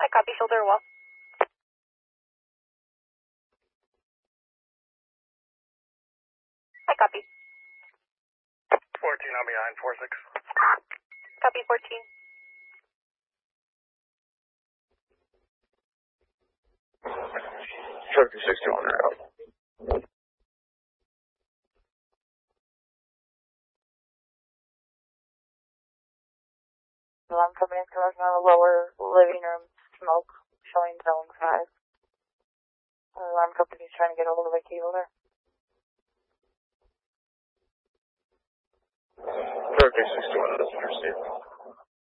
I copy, shoulder wall. I copy. 14 on behind, 4-6. Copy 14. Truck 61 out. I'm coming in coming from the lower living room, smoke, showing zone 5. Alarm company's trying to get a hold of a cable there. Truck 61 doesn't understand.